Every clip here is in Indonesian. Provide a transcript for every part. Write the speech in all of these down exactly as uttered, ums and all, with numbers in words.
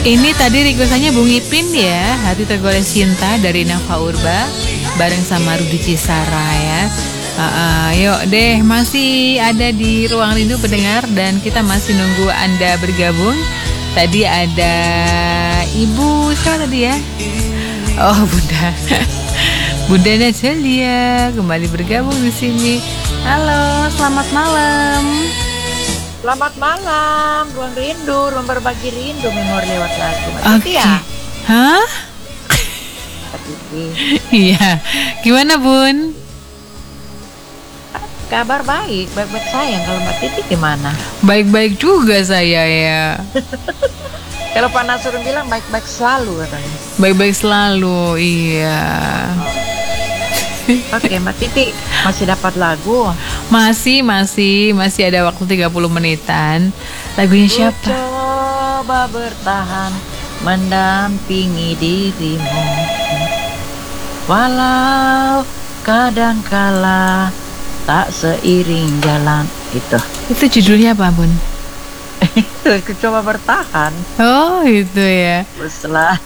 Ini tadi requestannya Bung Ipin ya, Hati Tergores Cinta dari Nafa Urba bareng sama Rudi Cisara ya. Uh, uh, yuk deh, masih ada di Ruang Rindu pendengar dan kita masih nunggu Anda bergabung. Tadi ada Ibu siapa tadi ya? Oh, Bunda. Bunda Najalia kembali bergabung di sini. Halo, selamat malam. Selamat malam, Ruang Rindu, ruang berbagi rindu, memori lewat lagu. Oke. Okay. Ya? Hah? Iya. Gimana, Bun? Kabar baik, baik-baik sayang. Kalau Mbak Titi gimana? Baik-baik juga saya ya. Kalau Pak Nasrun bilang baik-baik selalu katanya. Baik-baik selalu, iya. Oke, Mbak Titi masih dapat lagu? Masih, masih, masih ada waktu tiga puluh menitan. Lagunya siapa? Ku coba bertahan mendampingi dirimu, walau kadangkala tak seiring jalan. Itu. Itu judulnya apa, Bun? Ku coba bertahan. Oh, itu ya. Setelah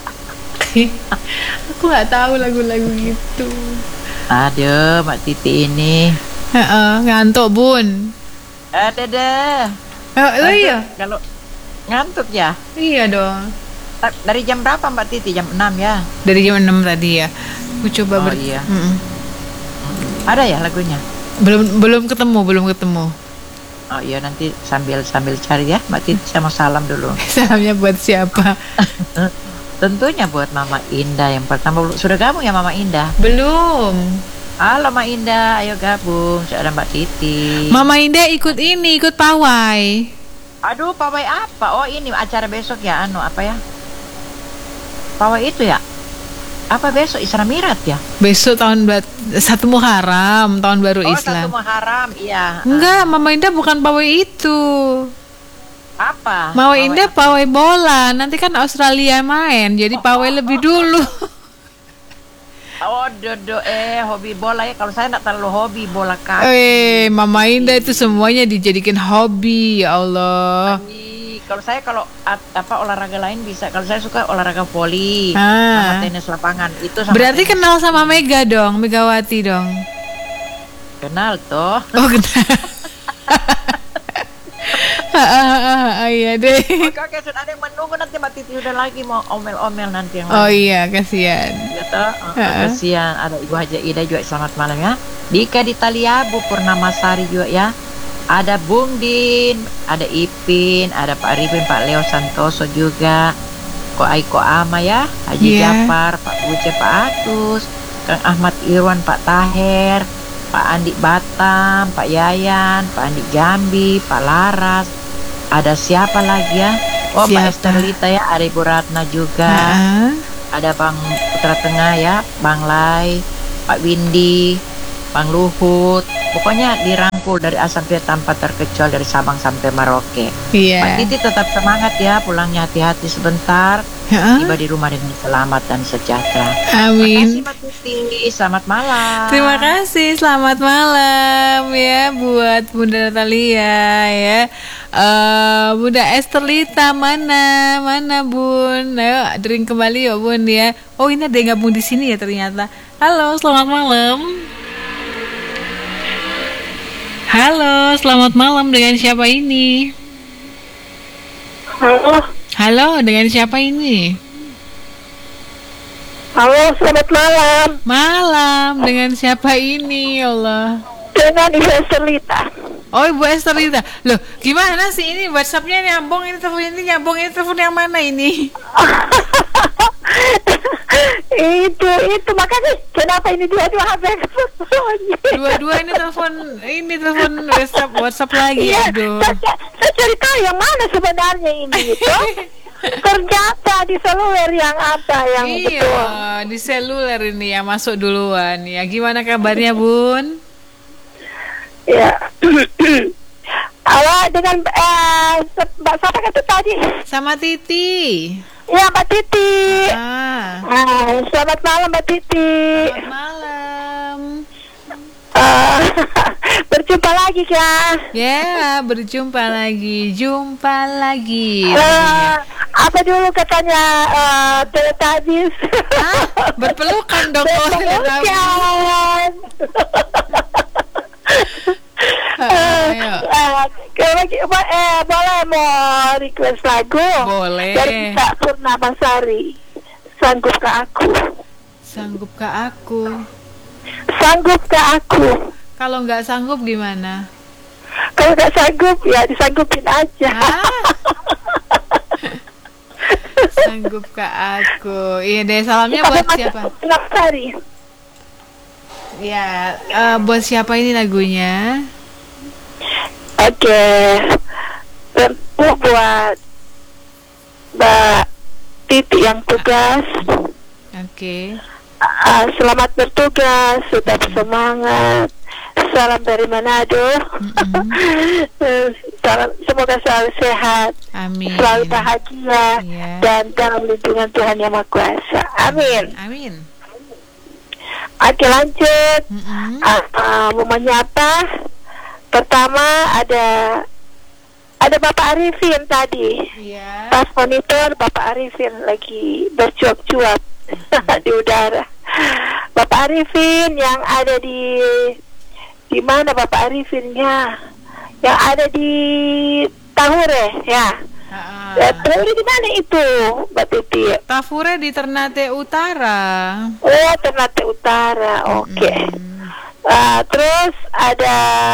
aku nggak tahu lagu-lagu gitu. Aduh, Mbak Titi ini. Heeh, ngantuk, Bun. Ada deh. Oh, oh iya. Kalau ngantuk ya? Iya dong. Dari jam berapa Mbak Titi? Jam enam ya? Dari jam enam tadi ya. Aku coba oh, ber- iya. Mm-mm. Ada ya lagunya? Belum belum ketemu, belum ketemu. Oh iya, nanti sambil sambil cari ya, Mbak Titi sama salam dulu. Salamnya buat siapa? Tentunya buat Mama Indah yang pertama. Sudah gabung ya Mama Indah? Belum. Halo Mama Indah, ayo gabung. Sudah ada Mbak Titi. Mama Indah ikut ini, ikut pawai. Aduh, pawai apa? Oh ini acara besok ya, anu apa ya? Pawai itu ya? Apa besok Isra Mi'raj ya? Besok tahun bat satu Muharram, tahun baru oh, Islam. Oh, satu Muharram, iya. Enggak, Mama Indah bukan pawai itu. Apa? Mama Indah pawai bola. Nanti kan Australia main, jadi oh, pawai oh, lebih oh. dulu. Oh, dodo eh hobi bola ya. Kalau saya enggak terlalu hobi bola kaki. Eh, Mama Indah itu semuanya dijadikan hobi, ya Allah. Ay, kalau saya kalau at, apa olahraga lain bisa. Kalau saya suka olahraga voli, ah. sama tenis lapangan. Itu sama berarti tenis. Kenal sama Mega dong, Megawati dong. Kenal toh. Oh, kenal. Iya deh. Oke, oke, sudah ada yang menunggu nanti Mbak Titi udah lagi mau omel-omel nanti yang oh lain. iya, kasihan. Ya toh, oh, kasihan. Ada Ibu Haja Ida juga selamat malam ya. Dika di Taliabu, Purnama Sari juga ya. Ada Bung Din, ada Ipin, ada Pak Ripin, Pak Leo Santoso juga. Ko Aiko Ama ya, Haji yeah. Jafar, Pak Buce, Pak Atus, Kang Ahmad Irwan, Pak Taher, Pak Andi Batam, Pak Yayan, Pak Andi Jambi, Pak Laras. Ada siapa lagi ya? Oh, siapa? Mbak Esterlita ya, ada Ibu Ratna juga. Uh-huh. Ada Bang Putra Tengah ya, Bang Lai, Pak Windy, Bang Luhut. Pokoknya dirangkul dari A sampai tanpa terkecuali, dari Sabang sampai Merauke. Iya. Mbak Titi tetap semangat ya, pulangnya hati-hati sebentar. Uh-huh. Tiba di rumah dengan selamat dan sejahtera. Amin. Terima kasih Mbak Titi, selamat malam. Terima kasih, selamat malam ya buat Bunda Natalia ya. Uh, Bunda Esterlita mana mana Bun, ayo drink kembali yuk Bun ya. Oh ini ada yang gabung di sini ya ternyata. Halo, selamat malam. Halo, selamat malam, dengan siapa ini? Halo. Halo, dengan siapa ini? Halo, selamat malam. Malam, dengan siapa ini? Ya Allah. Dengan Ibu Esterlita. Oh, Ibu Esterlita. Loh, gimana sih ini WhatsApp-nya nyambung, ini teleponnya ini nyambung, ini telepon yang mana ini? itu itu makanya kenapa ini dua-dua H P dua-dua ini telepon ini telepon WhatsApp WhatsApp lagi ya, aduh. Saya, saya cari tahu yang mana sebenarnya ini itu. Ternyata di seluler yang apa yang iya, betul. Di seluler ini yang masuk duluan ya. Gimana kabarnya Bun? Ya. Awal dengan eh, Mbak siapa kata tadi? Sama Titi. Ya Mbak Titi. Ah. Ah, selamat malam Mbak Titi. Selamat malam. Uh, Berjumpa lagi Kak. Ya, berjumpa lagi, jumpa lagi. Eh, apa dulu katanya uh, Teletubbies? Hah? Berpelukan dong kalau Teletubbies. Berpelukan. Ayo. Eh, eh, eh, boleh mau request lagu? Boleh. Dari Kak Purnamasari. Sanggupkah aku? Sanggupkah aku? Sanggupkah aku? Kalau nggak sanggup gimana? Kalau nggak sanggup ya disanggupin aja. Ah. Sanggupkah aku? Iya deh, salamnya buat siapa? Purnamasari. Ya, eh, buat siapa ini lagunya? Oke, tentu buat Mbak Titi yang tugas. Oke. Uh, selamat bertugas, tetap semangat. Salam dari Manado. Mm-hmm. Salam, semoga selalu sehat, Amin. selalu bahagia, Yeah. dan dalam lindungan Tuhan Yang Maha Kuasa. Amin. Amin. Oke, lanjut. Mm-mm. Uh, uh, mau menyapa. Pertama ada ada Bapak Arifin tadi. Iya. Pas monitor Bapak Arifin lagi bercuap-cuap di udara. Bapak Arifin yang ada di di mana Bapak Arifinnya? Yang ada di Tahure ya. Ah. Ya, Tahure di mana itu, Mbak Titi? Tafure di Ternate Utara. Oh, Ternate Utara. Oke. Okay. Mm. Uh, terus ada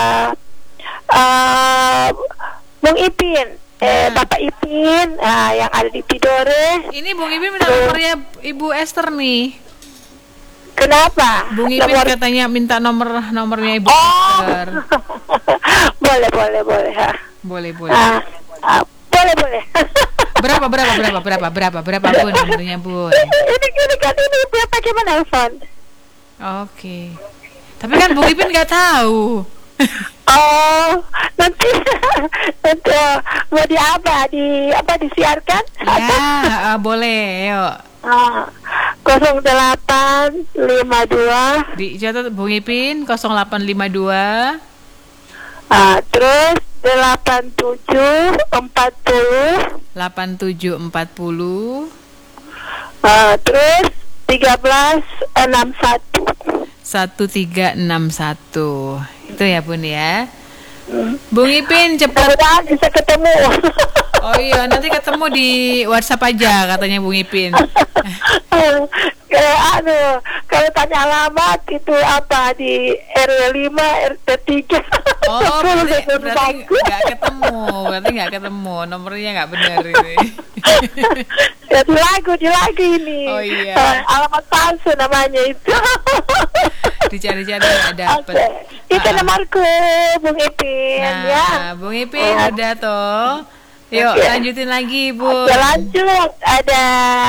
uh, Bung Ipin, eh, Nah. Bapak Ipin uh, yang ada di Tidore. Ini Bung Ipin minta nomornya Ibu Esther nih. Kenapa? Bung Ipin Nomor- katanya minta nomor nomornya Ibu Oh, Esther. boleh, boleh, boleh. Ha. Boleh, boleh. Ah, ah, boleh, boleh. Berapa, berapa, berapa, berapa, berapa, berapa Bun nomornya Bun? ini, ini kan ini dia pakai menelpon. Oke. Tapi kan Bung Ipin nggak tahu. Oh, nanti nanti oh, mau di apa? Di apa disiarkan? Ya, ah, boleh, yuk. Ah, nol delapan lima dua. Dicatat Bung Ipin nol delapan lima dua. Ah, terus delapan tujuh empat puluh. delapan tujuh empat nol. Ah, terus tiga belas enam satu. satu tiga enam satu. Itu ya Bun ya. Hmm. Bung Ipin cepat. Mudah-mudahan bisa ketemu. Oh iya, nanti ketemu di WhatsApp aja katanya Bung Ipin. Kayak anu, kalau tanya alamat itu apa di R W lima, R T tiga. Oh, berarti berarti nggak ketemu, berarti nggak ketemu, nomornya nggak benar ini. Ya, di lagu, di lagu ini. Oh iya. Uh, alamat palsu namanya itu. Dicari-cari nggak dapet. Oke, itu Ah. nomorku, Bung Ipin, Nah, ya. Bung Ipin Oh. udah toh. Yuk Oke. lanjutin lagi Bu. Oke, lanjut. Ada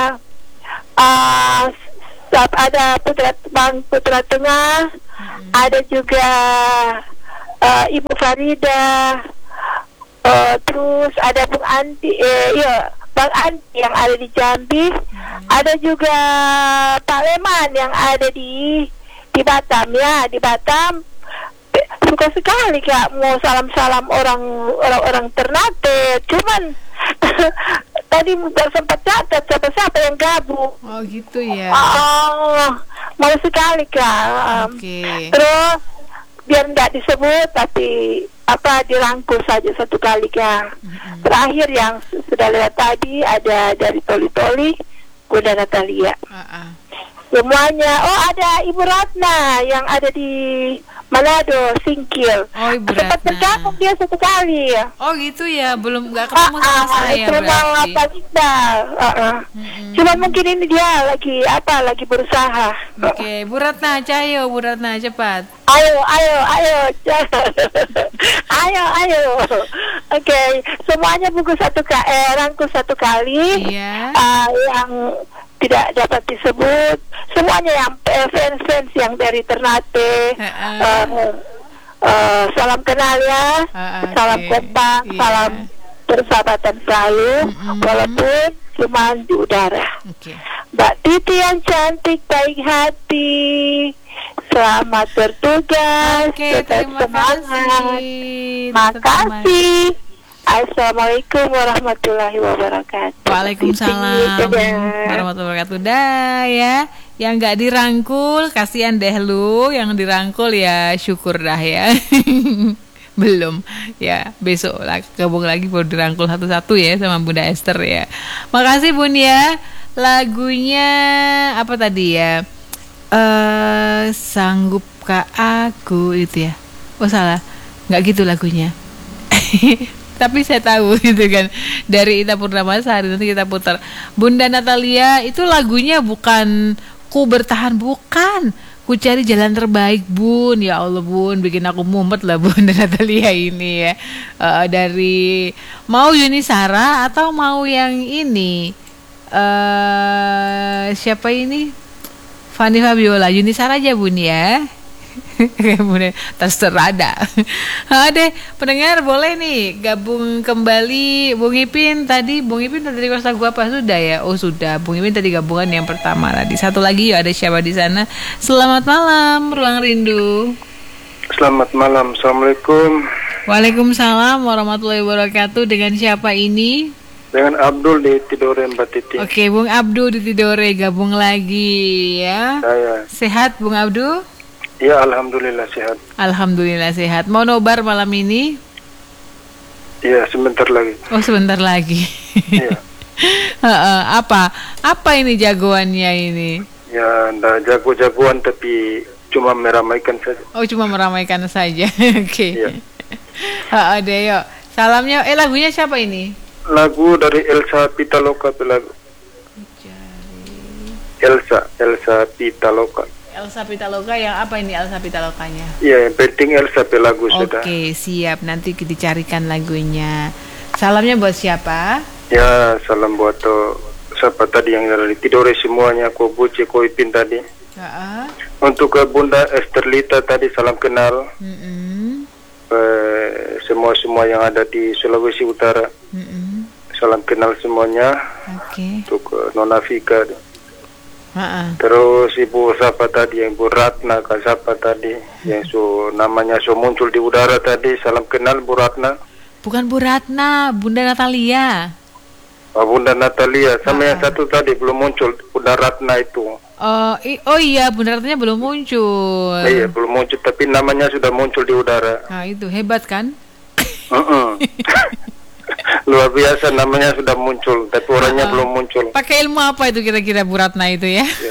uh, sab- ada Putra Bang Putra Tengah, ada juga uh, Ibu Farida, uh, terus ada Bung Andi, eh, iya, Bang Andi yang ada di Jambi, ada juga Pak Leman yang ada di di Batam ya, di Batam. Suka sekali Kak mau salam-salam orang orang-orang Ternate, cuman tadi nggak sempat catat siapa-siapa yang gabung. Oh gitu ya. Oh, mau sekali Kak. Um, Oke. Terus biar nggak disebut tapi apa dirangkul saja satu kali Kak. Terakhir yang sudah lewat tadi ada dari Toli-Toli, Bunda Natalia. Ah, ah. Semuanya. Oh, ada Ibu Ratna yang ada di Manado, Singkil. Oh Ibu Sempat Ratna. bergabung dia satu kali. Oh gitu ya, belum nggak ketemu sama saya itu memang berarti. apa Iqbal. Uh, uh. Mm-mm. Cuma mungkin ini dia lagi apa lagi berusaha. Oke, Bu Ratna, cayo Bu Ratna cepat. Ayo, ayo, ayo, ayo, ayo. Oke, semuanya buku satu k, eh, rangkum satu kali. Iya. Ah, yang tidak dapat disebut, semuanya yang eh, fans-fans yang dari Ternate. Ha-ha. eh, eh, salam kenal ya, Ah, oke. salam kompak, Iya. salam persahabatan selalu, Mm-mm. walaupun cuma di udara. Oke. Mbak Titi yang cantik, baik hati, selamat bertugas. Oke, tetap terima semangat. kasih. Tetap Makasih. Assalamualaikum warahmatullahi wabarakatuh. Waalaikumsalam Dadah. warahmatullahi wabarakatuh. Dah ya. Yang nggak dirangkul, kasihan deh lu. Yang dirangkul ya syukur dah ya. Belum ya, besok lah gabung lagi baru dirangkul satu-satu ya sama Bunda Esther ya. Makasih Bun ya. Lagunya apa tadi ya? Eh sanggupkah aku itu ya? Oh salah, nggak gitu lagunya. Tapi saya tahu gitu kan, dari Ita Purnamasari. Nanti kita putar. Bunda Natalia itu lagunya bukan Ku Bertahan, bukan. Ku Cari Jalan Terbaik Bun. Ya Allah Bun, bikin aku mumet lah Bunda Natalia ini ya. Uh, dari mau Yuni Sara atau mau yang ini uh, siapa ini, Fanny Fabiola. Yuni Sara aja Bun ya. Kemudian terserah ada. Deh pendengar boleh nih gabung kembali. Bung Ipin tadi, Bung Ipin tadi request lagu apa sudah ya? Oh sudah, Bung Ipin tadi gabungan yang pertama tadi. Satu lagi ya, ada siapa di sana? Selamat malam Ruang Rindu. Selamat malam, assalamualaikum. Waalaikumsalam warahmatullahi wabarakatuh. Dengan siapa ini? Dengan Abdul di Tidore Mbak Titi. Oke, Bung Abdul di Tidore gabung lagi ya. Saya. Sehat Bung Abdul? Ya, alhamdulillah sehat. Alhamdulillah sehat. Mau nobar malam ini? Iya, sebentar lagi. Oh, sebentar lagi. Iya. apa? Apa ini jagoannya ini? Ya, ndak jago-jagoan tapi cuma meramaikan saja. Oh, cuma meramaikan saja. Oke. Iya. Heeh, deh yuk. Salamnya eh lagunya siapa ini? Lagu dari Elsa Pitaloka itu lagu. Elsa, Elsa Pitaloka. Elsa Pitaloka yang apa ini Elsa Pitalokanya? Iya, yang penting Elsa pe lagu sudah. Oke, siap. Nanti dicarikan lagunya. Salamnya buat siapa? Ya, salam buat to, siapa tadi yang dari Tidore semuanya, ko Buce, ko Ipin tadi. Heeh. Untuk ke Bunda Esterlita tadi salam kenal. Mm-mm. Eh, semua-semua yang ada di Sulawesi Utara. Mm-mm. Salam kenal semuanya. Oke. Untuk uh, Nona Fika. Heeh. Terus Ibu siapa tadi, yang Ibu Ratna kan siapa tadi, yang so namanya so muncul di udara tadi, salam kenal Bu Ratna. Bukan Bu Ratna, Bunda Natalia. Oh, Bunda Natalia, sama Uh-uh. yang satu tadi belum muncul, Bunda Ratna itu. Oh, i- oh iya, Bunda Ratnanya belum muncul. Iya, belum muncul, tapi namanya sudah muncul di udara. Nah, itu hebat kan? Uh-uh. Luar biasa, namanya sudah muncul, tapi orangnya Uh-uh. belum muncul. Pakai ilmu apa itu kira-kira Bu Ratna itu ya? Ya.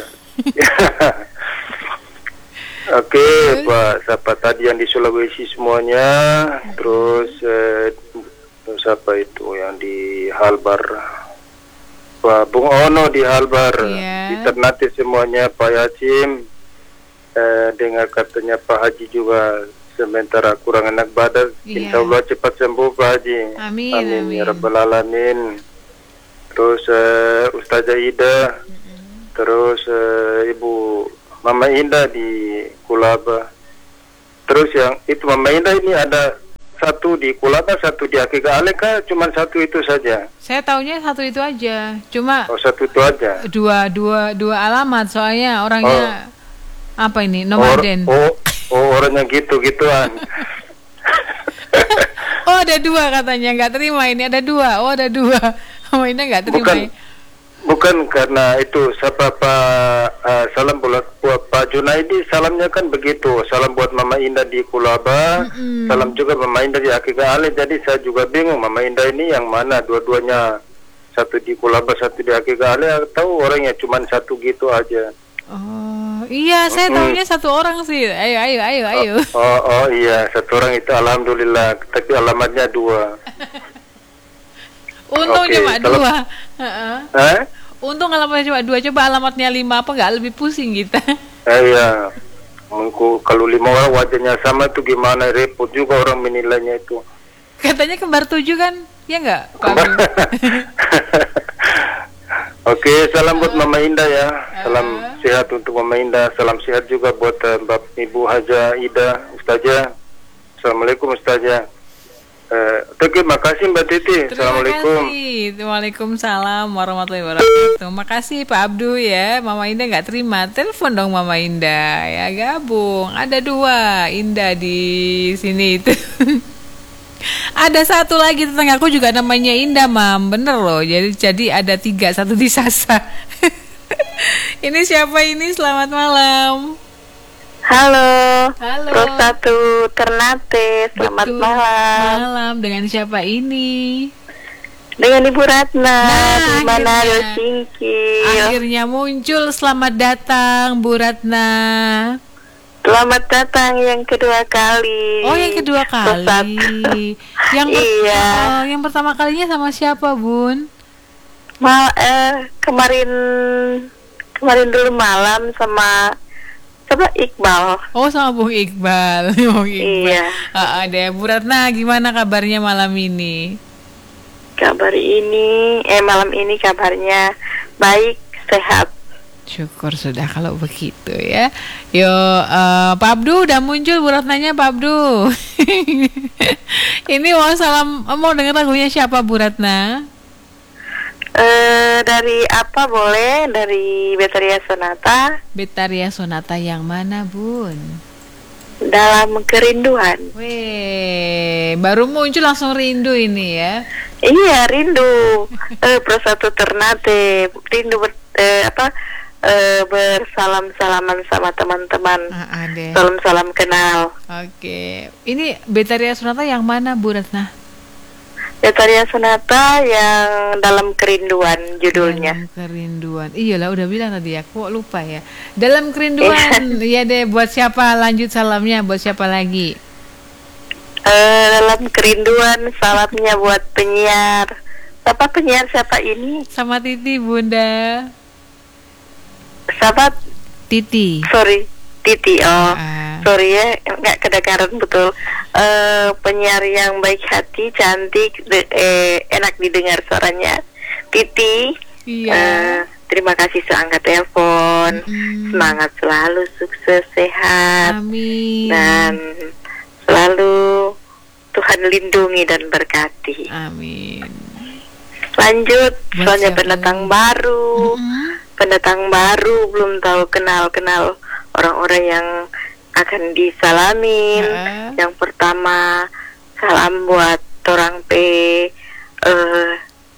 Oke, Pak, siapa tadi yang di Sulawesi semuanya, terus eh, siapa itu yang di Halbar, Pak Bung Ono di Halbar, Iya. di Ternate semuanya, Pak Yacim, eh, dengar katanya Pak Haji juga sementara kurang enak badan, Iya. insya Allah cepat sembuh Pak Haji. Amin, amin, amin. ya Rabbal Alamin. Terus eh, Ustazah Ida, terus eh, Ibu Mama Indah di Kulaba. Terus yang itu Mama Indah ini ada satu di Kulaba, satu di Akika Aleka, cuma satu itu saja. Saya taunya satu itu aja. Cuma Oh, satu itu aja. dua dua dua alamat soalnya orangnya apa ini? Nomaden. Or, oh, oh, orangnya gitu-gituan. Oh, ada dua katanya, nggak terima ini ada dua. Oh, ada dua. Oh, ini nggak terima. Bukan, ya. bukan karena itu siapa Pak uh, salam buat, buat Pak Junaidi, salamnya kan begitu. Salam buat Mama Indah di Kulaba, Mm-mm. salam juga Mama Indah di Akika Ale. Jadi saya juga bingung Mama Indah ini yang mana, dua-duanya, satu di Kulaba, satu di Akika Ale, atau orangnya cuma satu gitu aja. Oh, iya, saya Mm-mm. taunya satu orang sih. Ayo, ayo, ayo, ayo. Oh, oh, oh iya, satu orang itu alhamdulillah, tapi alamatnya dua. Untung Oke, cuma kalau- dua. Heeh. Eh? Untung alamatnya cuma dua. Coba alamatnya lima apa nggak lebih pusing kita. Eh, iya. Mengku- Kalau lima orang wajahnya sama tuh gimana, repot juga orang menilainya itu. Katanya kembar tujuh kan? Ya nggak, Pak Kembar- Abdul? Oke, salam buat Mama Indah ya. Salam Ah. sehat untuk Mama Indah. Salam sehat juga buat uh, Mbak Ibu Haja Ida, Ustazah. Assalamualaikum Ustazah. Eh, Oke, makasih Mbak Titi. Terima Assalamualaikum. kasih. Waalaikumsalam warahmatullahi wabarakatuh. Makasih Pak Abdu ya. Mama Indah nggak terima. Telepon dong Mama Indah ya, gabung. Ada dua Indah di sini itu. Ada satu lagi tetanggaku juga namanya Indah, Mam. Bener loh. Jadi jadi ada tiga, satu di Sasa. Ini siapa ini? Selamat malam. Halo. Halo. Terus satu Ternate. Selamat Betul. malam. Malam. Dengan siapa ini? Dengan Ibu Ratna Nah, di Manado akhirnya. Singkil. Akhirnya muncul. Selamat datang Bu Ratna. Selamat datang yang kedua kali. Oh, yang kedua Terus kali. satu- Yang per- Iya. oh, yang pertama kalinya sama siapa, Bun? Mal eh kemarin kemarin dulu malam sama sama Iqbal. Oh, sama Bung Iqbal. Bung Iqbal. Iya. Ah, ada Bu Ratna, gimana kabarnya malam ini? Kabar ini eh malam ini kabarnya baik, sehat. Syukur sudah kalau begitu ya. Yo, eh, Pak Abdu udah muncul Bu Ratnanya, Pak Abdu. Ini mau salam, mau denger lagunya siapa Bu Ratna? Eh dari apa boleh? Dari Betaria Sonata, Betaria Sonata yang mana, Bun? Dalam Kerinduan. Weh, baru muncul langsung rindu ini ya. Iya, rindu. Eh Persatu Ternate, rindu ber, eh, apa? Eh bersalam-salaman sama teman-teman. Ah, ada. Salam-salam kenal. Oke. Ini Betaria Sonata yang mana, Bu Ratna? Betaria Sonata yang Dalam Kerinduan judulnya. Dalam Kerinduan. Iyalah udah bilang tadi ya, kok lupa ya. Dalam Kerinduan. Iya deh, buat siapa? Lanjut salamnya buat siapa lagi? Eh Dalam Kerinduan salamnya buat penyiar. Siapa penyiar siapa ini? Sama Titi, Bunda. Sahabat, Titi. sorry, Titi. Oh, Ah. sorry ya, nggak kedengaran betul. Eh penyiar yang baik hati, cantik, de- eh, enak didengar suaranya. Titi. Iya. Eh, terima kasih seangkat telepon. Mm-mm. Semangat selalu, sukses, sehat, Amin. dan selalu Tuhan lindungi dan berkati. Amin. Lanjut, Buat soalnya siapa pendatang lagi? baru. Mm-mm. Pendatang baru belum tahu kenal-kenal orang-orang yang akan disalamin. Heeh. Yang pertama salam buat orang P eh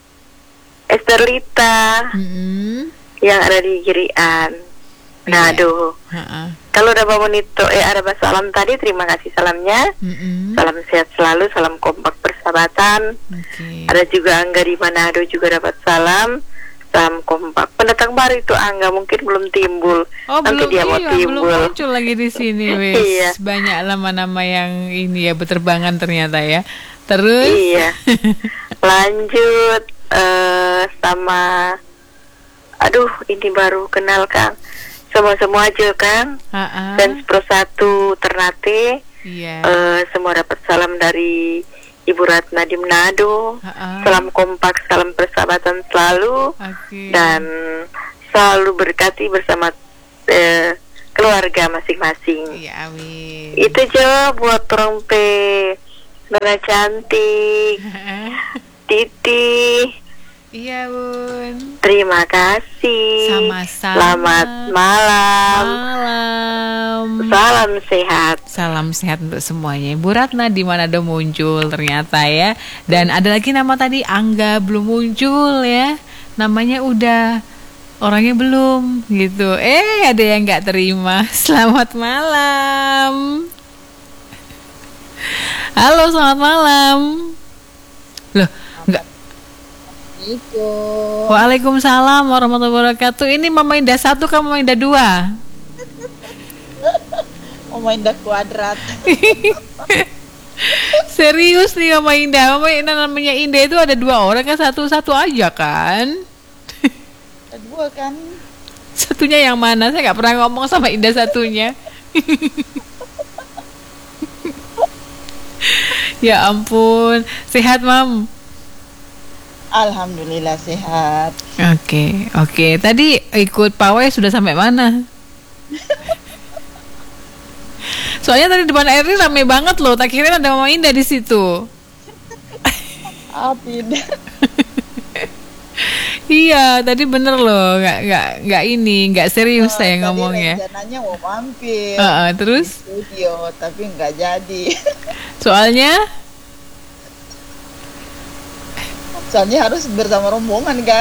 Esterlita Mm-mm. yang ada di Girian. Nah, Iya. aduh. Ha-ha. Kalau udah bangun itu eh ada salam tadi, terima kasih salamnya. Mm-mm. Salam sehat selalu, salam kompak persahabatan. Oke. Ada juga Angga di Manado juga dapat salam. Salam kompak. Pendatang baru itu Angga mungkin belum timbul. Oh, Nanti belum, dia mau iya, belum timbul. muncul lagi di sini, wes. Iya. Banyak nama-nama yang ini ya berterbangan ternyata ya. Terus? Iya. Lanjut eh sama aduh ini baru kenal Kang. Semua-semua aja Kang. Ha-ha. Fans Persatu Ternate. Iya. eh semua dapat salam dari Ibu Ratna di Manado. Ha-ha. Salam kompak, salam persahabatan selalu. Oke. Dan selalu berkati bersama eh, keluarga masing-masing. Iya, amin. Itu aja buat orang P Nona cantik, Titi. Iya, Bun. Terima kasih. Sama-sama. Selamat malam. Malam. Salam sehat. Salam sehat untuk semuanya. Bu Ratna di Manado muncul ternyata ya. Dan ada lagi nama tadi Angga belum muncul ya. Namanya udah, orangnya belum gitu. Eh, ada yang nggak terima. Selamat malam. Halo, selamat malam. Loh, enggak. Waalaikumsalam warahmatullahi wabarakatuh. Ini Mama Indah satu, kamu Mama Indah dua. Mama Indah kuadrat. Serius nih Mama Indah. Mama Indah namanya Indah itu ada dua orang kan, satu-satu aja kan? Ada dua kan? Satunya yang mana? Saya nggak pernah ngomong sama Indah satunya. Ya ampun. Sehat, Mam? Alhamdulillah sehat. Oke, oke. Tadi ikut pawai sudah sampai mana? Soalnya tadi depan R R ramai banget loh. Tak kira ada Mama Indah di situ. Api. Iya, tadi bener loh, nggak nggak nggak ini, nggak serius saya ngomongnya. Rencananya mau mampir Heeh, terus studio, tapi nggak jadi. soalnya Soalnya harus bersama rombongan kan.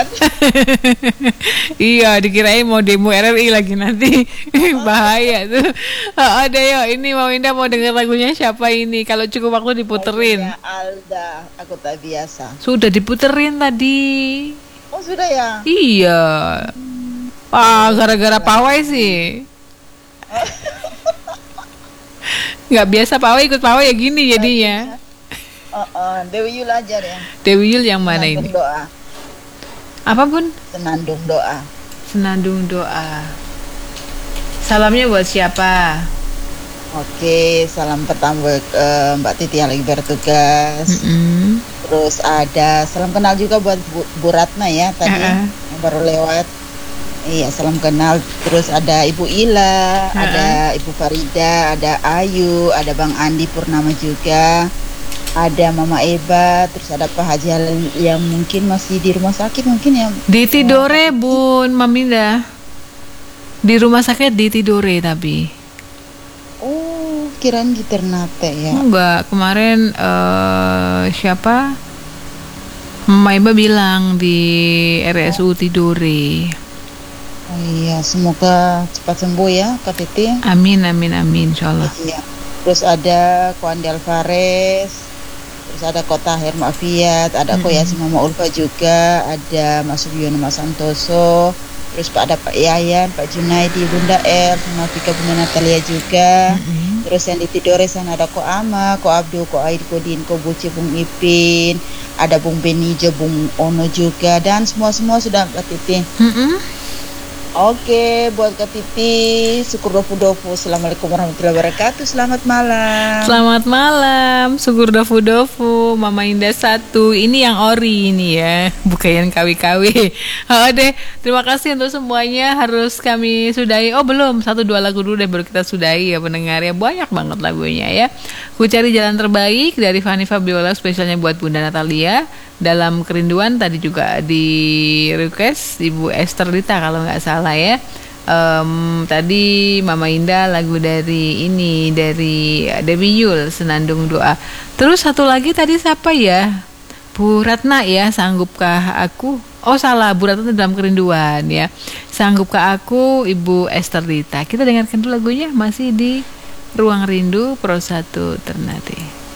iya, dikirain mau demo R R I lagi nanti. Bahaya tuh. Oh, ada yuk, ini mau Indah mau denger lagunya siapa ini? Kalau cukup waktu diputerin. Lagunya Alda, aku tak biasa. Sudah diputerin tadi. Oh sudah ya. Iya. Ah, gara-gara pawai sih. Nggak biasa pawai ikut pawai ya gini jadinya. Uh, uh, Dewi Yul aja deh. Dewi Yul yang mana Senandung ini? doa. Apa Bun? Senandung doa. Senandung doa. Salamnya buat siapa? Oke, salam pertama buat eh, Mbak Titi yang lagi bertugas. Mm-mm. Terus ada salam kenal juga buat Bu, Bu Ratna ya tadi Uh-uh. yang baru lewat. Iya, salam kenal. Terus ada Ibu Ila, Uh-uh. ada Ibu Farida, ada Ayu, ada Bang Andi Purnama juga. Ada Mama Eba, terus ada Pak Haji Halil yang mungkin masih di rumah sakit mungkin ya. Di Tidore Bun, Maminda. Di rumah sakit di Tidore tapi. Oh, kirain di Ternate ya. Enggak, kemarin eh, siapa? Mama Eba bilang di R S U Tidore. Oh iya, semoga cepat sembuh ya Kak Titi. Amin, amin, amin, insyaallah. Iya. Terus ada Ko Andi Alvarez, terus ada Kota Herma Fiat, ada Ko Mm-mm. Yasin Mama Ulfa juga, ada Mas Subiono Mas Santoso, terus Pak ada Pak Yayan, Pak Junaidi, Bunda R, sama Vika Bunda Natalia juga. Mm-mm. Terus yang di Tidore sana ada Ko Ama, Ko Abdul, Ko Aid, Ko Din, Ko Buci, Bung Ipin, ada Bung Benijo, Bung Ono juga, dan semua-semua sudah Kak Titi. Mm-mm. Oke, buat Kak Titi, syukur dofu-dofu. Assalamualaikum warahmatullahi wabarakatuh. Selamat malam. Selamat malam, syukur dofu-dofu, Mama Indah satu. Ini yang ori ini ya, bukan yang K W K W. Oh deh, terima kasih untuk semuanya. Harus kami sudahi. Oh belum, satu dua lagu dulu deh baru kita sudahi ya pendengar ya. Banyak banget lagunya ya. Ku Cari Jalan Terbaik dari Fanny Fabiola spesialnya buat Bunda Natalia. Dalam Kerinduan tadi juga di request Ibu Esther Dita kalau nggak salah ya. Um, tadi Mama Indah lagu dari ini dari Dewi Yul Senandung Doa. Terus satu lagi tadi siapa ya? Bu Ratna ya, Sanggupkah Aku? Oh salah, Bu Ratna dalam Kerinduan ya. Sanggupkah Aku, Ibu Esther Dita. Kita dengarkan dulu lagunya masih di Ruang Rindu Pro satu Ternate.